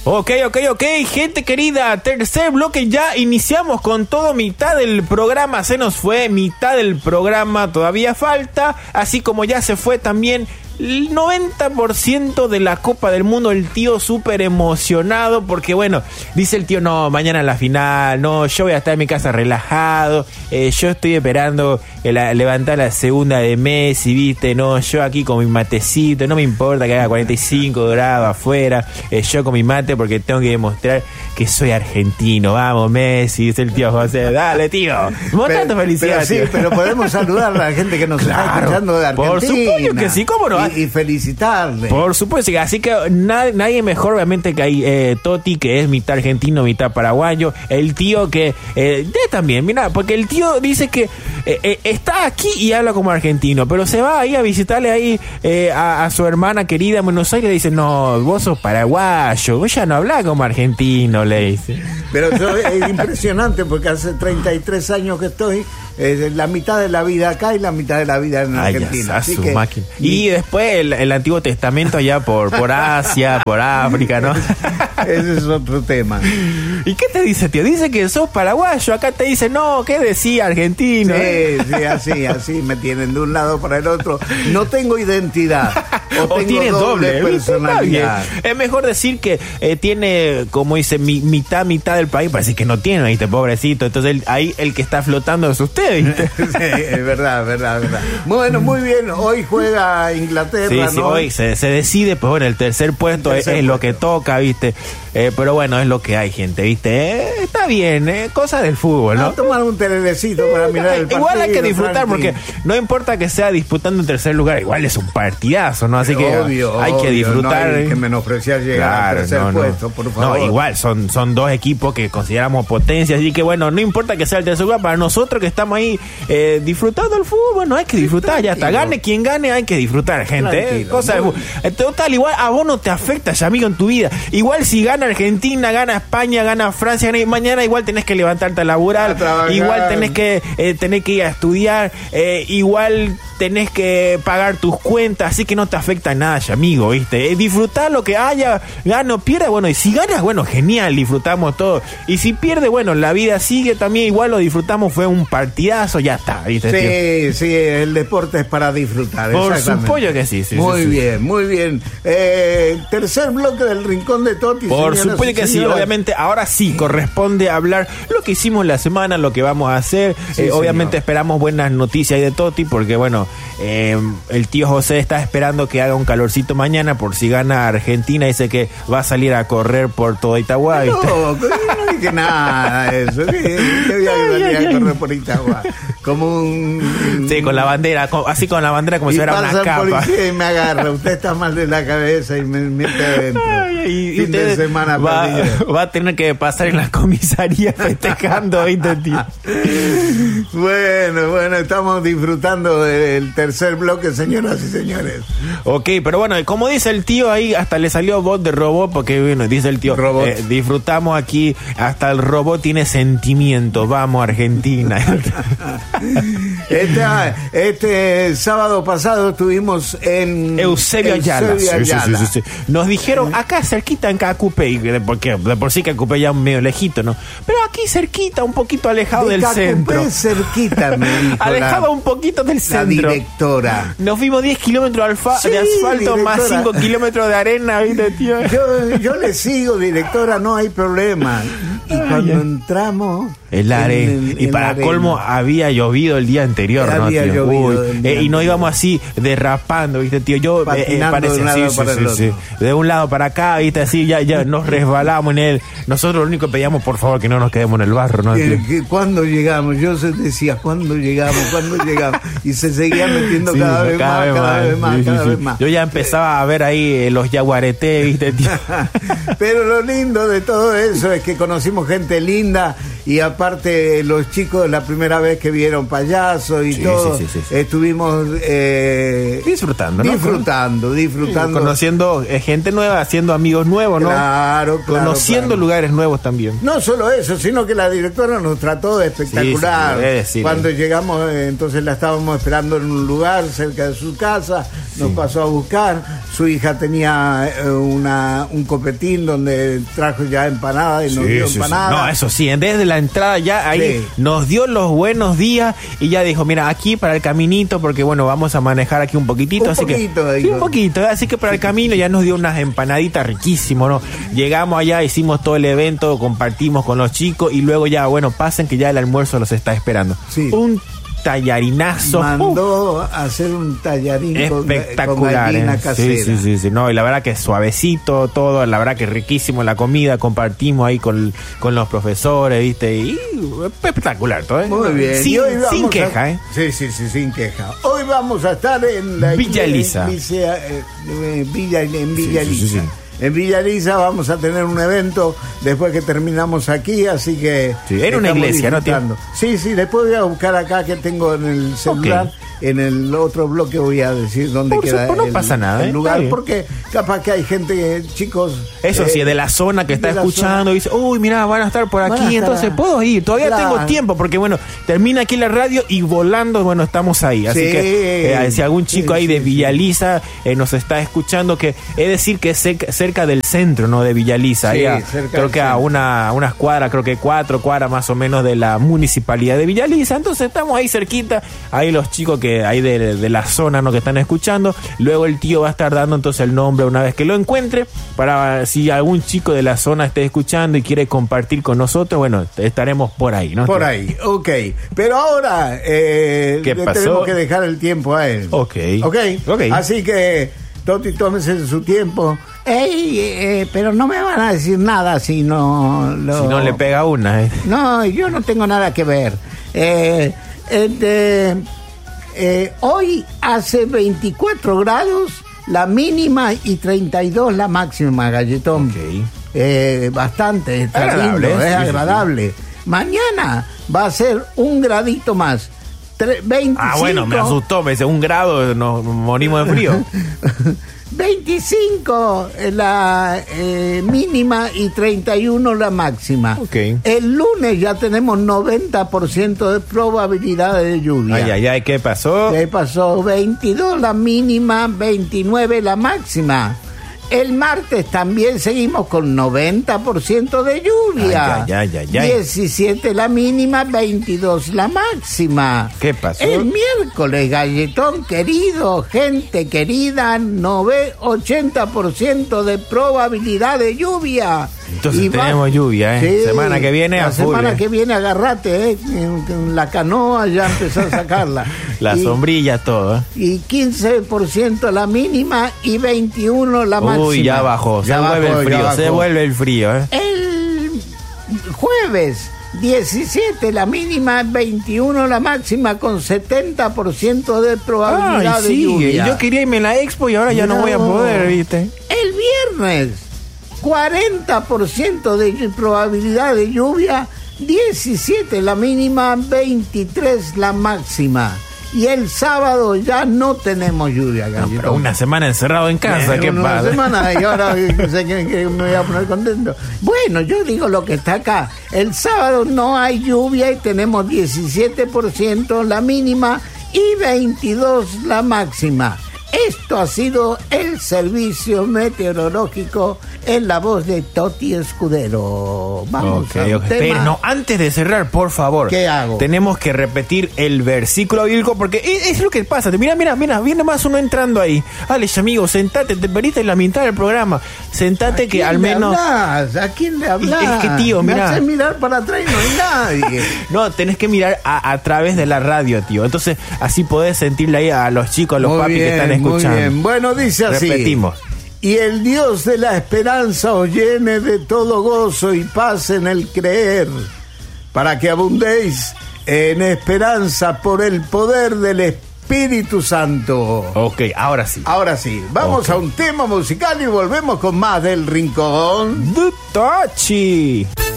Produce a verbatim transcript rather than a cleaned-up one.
Ok, ok, ok, gente querida, tercer bloque, ya iniciamos con todo, mitad del programa se nos fue, mitad del programa todavía falta, así como ya se fue también el noventa por ciento de la Copa del Mundo. El tío súper emocionado porque, bueno, dice el tío, no, mañana la final, no, yo voy a estar en mi casa relajado, eh, yo estoy esperando eh, la, levantar la segunda de Messi, viste, no, yo aquí con mi matecito, no me importa que haga cuarenta y cinco grados afuera, eh, yo con mi mate porque tengo que demostrar que soy argentino, vamos Messi, dice el tío José, dale tío, mostrá tu felicidad. Pero sí, tío. Pero podemos saludar a la gente que nos claro, está escuchando de Argentina. Por supuesto que sí, ¿cómo no? Y, y felicitarle. Por supuesto, así que nadie, nadie mejor obviamente que hay eh, Toti, que es mitad argentino, mitad paraguayo, el tío que eh, también, mira, porque el tío dice que eh, eh, está aquí y habla como argentino, pero se va ahí a visitarle ahí eh, a, a su hermana querida en Buenos Aires y dice, no, vos sos paraguayo, vos ya no hablás como argentino, le dice. Pero yo, es impresionante porque hace treinta y tres años que estoy, eh, la mitad de la vida acá y la mitad de la vida en Ay, Argentina. Así que, máquina. Y después el, el Antiguo Testamento allá por, por Asia, por África, ¿no? Ese es otro tema. ¿Y qué te dice, tío? Dice que sos paraguayo, acá te dice, no, ¿qué decía argentino? Sí, sí, así, así me tienen de un lado para el otro. No tengo identidad. O, o tengo tiene doble, doble personalidad. Es mejor decir que eh, tiene, como dice, mi, mitad, mitad del país, parece que no tiene, ¿viste? Pobrecito. Entonces el, ahí el que está flotando es usted, ¿viste? Sí, es verdad, verdad, verdad. Bueno, muy bien. Hoy juega Inglaterra, sí, ¿no? Sí, hoy se, se decide, pues bueno, el tercer puesto tercer es, es lo que toca, ¿viste? Eh, pero bueno, es lo que hay, gente, ¿viste? Eh, está bien, eh, cosa del fútbol, ¿no? A tomar un telecito para mirar el partido. Igual hay que disfrutar, Franklin. porque no importa que sea disputando en tercer lugar, igual es un partidazo, ¿no? Así que obvio, hay obvio, que disfrutar. No hay que menospreciar llegar claro, al tercer no, puesto, no. por favor. No, igual, son, son dos equipos que consideramos potencias, así que bueno, no importa que sea el tercer lugar, para nosotros que estamos ahí eh, disfrutando el fútbol, no hay que disfrutar, ya está, gane quien gane, hay que disfrutar, gente, eh, cosa de fútbol. Total, igual a vos no te afecta, ya, amigo, en tu vida. Igual si gana Argentina, gana España, gana Francia, gana, mañana igual tenés que levantarte a laburar, a igual tenés que eh, tenés que ir a estudiar, eh, igual tenés que pagar tus cuentas, así que no te afecta nada, ya, amigo, ¿viste? Eh, disfrutar lo que haya, gana o pierda, bueno, y si ganas, bueno, genial, disfrutamos todo. Y si pierde, bueno, la vida sigue también, igual lo disfrutamos, fue un partidazo, ya está, ¿viste? Sí, tío? Sí, el deporte es para disfrutar. Por supuesto que sí, sí. Muy sí, bien, sí. muy bien. Eh, tercer bloque del Rincón de Toti. Por supuesto que sí, obviamente, ahora sí corresponde hablar lo que hicimos la semana, lo que vamos a hacer. Sí, eh, obviamente esperamos buenas noticias de Toti, porque bueno, eh, el tío José está esperando que haga un calorcito mañana por si gana Argentina, dice que va a salir a correr por todo Itagua. No, no dije nada de eso. ¿Qué, qué voy a salir a correr por Itagua? Como un... Sí, con la bandera, así con la bandera como si fuera una capa. Y pasa policía y me agarra, usted está mal de la cabeza y me mete adentro. Y, fin de semana va, va a tener que pasar en la comisaría festejando, ¿viste, tío? Bueno, bueno, estamos disfrutando del tercer bloque, señoras y señores. Ok, pero bueno, como dice el tío ahí, hasta le salió voz de robot, porque bueno, dice el tío, eh, disfrutamos aquí, hasta el robot tiene sentimientos, vamos Argentina. este, este sábado pasado estuvimos en Eusebio Ayala. Eusebio Ayala. Sí, sí, sí, sí. Nos dijeron acá cerquita en Cacupé, porque de por sí Cacupé ya medio lejito, ¿no? Pero aquí cerquita, un poquito alejado de del Cacupé centro. cerquita, me dijo alejado la, un poquito del la centro. directora. Nos fuimos diez kilómetros de, alfa, sí, de asfalto directora. Más cinco kilómetros de arena, ¿viste, tío? Yo, yo le sigo, directora, no hay problema. Y Ay, cuando ya. entramos... El arena. Y en para colmo había llovido el día anterior, había ¿no, tío? Llovido Uy, eh, y no íbamos así derrapando, ¿viste, tío? Yo eh, parece de un lado sí, para sí, el sí, otro. Sí. De un lado para acá, ¿viste? Así ya, ya nos resbalamos en él. Nosotros lo único que pedíamos, por favor, que no nos quedemos en el barro, ¿no, tío? ¿Cuándo llegamos? Yo se decía, ¿cuándo llegamos? ¿Cuándo llegamos? Y se seguía metiendo sí, cada, vez cada, vez más, cada vez más, sí, cada sí, vez sí. más. Yo ya empezaba a ver ahí eh, los yaguaretés, ¿viste, tío? Pero lo lindo de todo eso es que conocimos gente linda y aparte los chicos la primera vez que vieron Payaso y sí, todo, sí, sí, sí, sí. estuvimos eh, disfrutando, ¿no? Disfrutando, disfrutando. Sí, conociendo eh, gente nueva, haciendo amigos nuevos, ¿no? Claro, claro. Conociendo claro. lugares nuevos también. No solo eso, sino que la directora nos trató de espectacular. Sí, sí, decir, Cuando eh. llegamos, entonces la estábamos esperando en un lugar cerca de su casa. nos sí. pasó a buscar. Su hija tenía eh, una, un copetín donde trajo ya empanada y nos Sí, dio sí, empanada. sí. No, eso sí, desde la entrada ya ahí Sí. nos dio los buenos días y ya dijo, mira, aquí para el caminito, porque bueno, vamos a manejar aquí un poquitito. Un así poquito, que, sí, digo. un poquito, así que para el camino ya nos dio unas empanaditas riquísimas, ¿no? Llegamos allá, hicimos todo el evento, compartimos con los chicos y luego ya, bueno, pasen que ya el almuerzo los está esperando. Sí. Un tallarinazo. Mandó a hacer un tallarín Espectacular, con, con gallina ¿eh? casera. Sí, sí, sí, sí, no, y la verdad que suavecito todo, la verdad que riquísimo la comida, compartimos ahí con, con los profesores, ¿viste? Y espectacular todo, ¿eh? Muy bien. Sin, Y hoy vamos sin queja, a... ¿eh? Sí, sí, sí, sin queja. Hoy vamos a estar en la Villa Elisa. en Villa, eh, Villa, en Villa Sí, sí, Elisa. sí, sí. En Villa Elisa vamos a tener un evento después que terminamos aquí, así que... Sí, era una estamos iglesia, ¿no, disfrutando. Sí, sí, después voy a buscar acá que tengo en el celular. Ok. En el otro bloque voy a decir dónde Por queda supuesto, no el, pasa nada, el ¿eh? lugar, Está bien. porque capaz que hay gente, chicos... Eso eh, sí, de la zona que está de la escuchando zona. y dice, uy, mira, van a estar por Van a aquí, estar entonces a- puedo ir. Todavía Claro. tengo tiempo, porque bueno, termina aquí la radio y volando, bueno, estamos ahí. Así Sí. que eh, si algún chico Sí, ahí de sí, Villa sí. Elisa eh, nos está escuchando, que es decir que es cerca, cerca del centro, ¿no? De Villa Elisa. Sí, ahí a- cerca creo del que a centro. una, unas cuadras, creo que cuatro cuadras más o menos de la municipalidad de Villa Elisa. Entonces estamos ahí cerquita, ahí los chicos que ahí de, de la zona, ¿no? Que están escuchando. Luego el tío va a estar dando entonces el nombre una vez que lo encuentre, para si algún chico de la zona esté escuchando y quiere compartir con nosotros, bueno, estaremos por ahí, ¿no? Por ahí, ok. Pero ahora eh, ¿Qué le pasó? tenemos que dejar el tiempo a él. Ok. Ok. Ok. Así que, Toti, tómese su tiempo. Ey, eh, pero no me van a decir nada si no... Lo... Si no le pega una, ¿eh? No, yo no tengo nada que ver. Eh, eh, de- eh, hoy hace veinticuatro grados la mínima y treinta y dos la máxima, Galletón. Ok. Eh, bastante, está Agradable, lindo, sí, es sí, sí. agradable. Mañana va a ser un gradito más. Tre- veinticinco, Ah, bueno, me asustó, me dice, un grado, nos morimos de frío. veinticinco la eh, mínima y treinta y uno la máxima. Ok. El lunes ya tenemos noventa por ciento de probabilidad de lluvia. Ay, ay, ay, ¿qué pasó? ¿Qué pasó? veintidós la mínima, veintinueve la máxima. El martes también seguimos con noventa por ciento de lluvia. Ay, ay, ay, ay, ay. diecisiete la mínima, veintidós la máxima. ¿Qué pasó? El miércoles, Galletón querido, gente querida, nove- ochenta por ciento de probabilidad de lluvia. Entonces Y va- tenemos lluvia, ¿eh? Semana que viene la a full, semana ¿eh? que viene agarrate, ¿eh? En- en la canoa ya empezó a sacarla. La Y- sombrilla, todo, ¿eh? y quince por ciento la mínima y veintiuno la máxima. Uy, ya bajó, se Ya vuelve bajó, el ya frío, se bajó. vuelve el frío, ¿eh? El jueves diecisiete la mínima, veintiuno la máxima, con setenta por ciento de probabilidad Ay, de sí, lluvia. yo quería irme a la expo y ahora ya no Mira voy a vos. poder, ¿viste? El viernes, cuarenta por ciento de probabilidad de lluvia, diecisiete la mínima, veintitrés la máxima. Y el sábado ya no tenemos lluvia, No, Galletón. pero una semana encerrado en casa, Eh, ¿qué una pasa? semana y ahora sé que, que me voy a poner contento. Bueno, yo digo lo que está acá. El sábado no hay lluvia y tenemos diecisiete por ciento la mínima y veintidós la máxima. Esto ha sido el servicio meteorológico en la voz de Toti Escudero. Vamos Ok, al ok. tema. Pero no, antes de cerrar, por favor. ¿Qué hago? Tenemos que repetir el versículo bíblico porque es, es lo que pasa. Mira, mira, mira, viene más uno entrando ahí. Alex, amigo, sentate, te perdiste en la mitad del programa. Sentate ¿A que quién al le menos... hablas? ¿A quién le hablas? Es que, tío, Me mirá. haces mirar para atrás y no hay nadie. No, tenés que mirar a, a través de la radio, tío. Entonces, así podés sentirle ahí a los chicos, a los Muy papis que están bien, muy escuchando. bien. Bueno, dice así. Repetimos. Y el Dios de la esperanza os llene de todo gozo y paz en el creer, para que abundéis en esperanza por el poder del Espíritu Santo. Ok, ahora sí. Ahora sí, vamos Ok. a un tema musical y volvemos con más del Rincón Du Tochi.